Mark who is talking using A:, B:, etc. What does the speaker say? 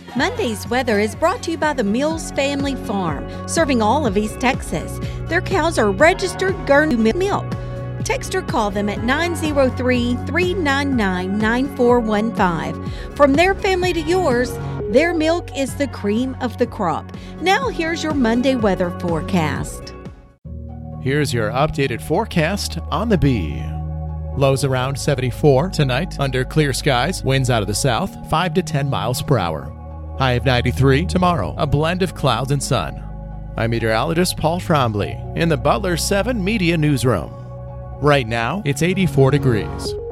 A: Monday's weather is brought to you by the Mills Family Farm, serving all of East Texas. Their cows are registered Gurney milk. Text or call them at 903-399-9415. From their family to yours, their milk is the cream of the crop. Now here's your Monday weather forecast.
B: Here's your updated forecast on the Bee. Lows around 74 tonight under clear skies, winds out of the south, 5 to 10 miles per hour. High of 93 tomorrow, a blend of clouds and sun. I'm meteorologist Paul Trombley in the Butler 7 Media Newsroom. Right now, it's 84 degrees.